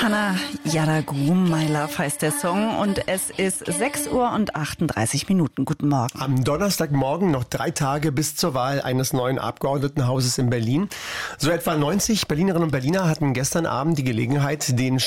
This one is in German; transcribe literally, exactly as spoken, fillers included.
Hannah Yadagum, My Love heißt der Song und es ist sechs Uhr und achtunddreißig Minuten. Guten Morgen. Am Donnerstagmorgen noch drei Tage bis zur Wahl eines neuen Abgeordnetenhauses in Berlin. So etwa neunzig Berlinerinnen und Berliner hatten gestern Abend die Gelegenheit, den